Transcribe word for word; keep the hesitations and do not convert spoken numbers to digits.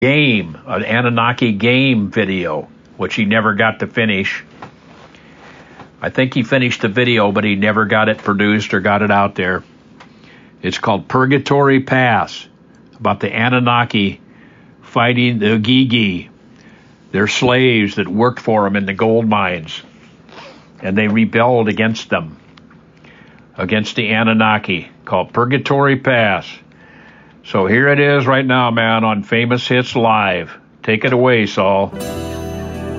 game, an Anunnaki game video, which he never got to finish. I think he finished the video, but he never got it produced or got it out there. It's called Purgatory Pass, about the Anunnaki fighting the Gigi. They're slaves that worked for them in the gold mines, and they rebelled against them, against the Anunnaki, called Purgatory Pass. So here it is right now, man, on Famous Hits Live. Take it away, Saul.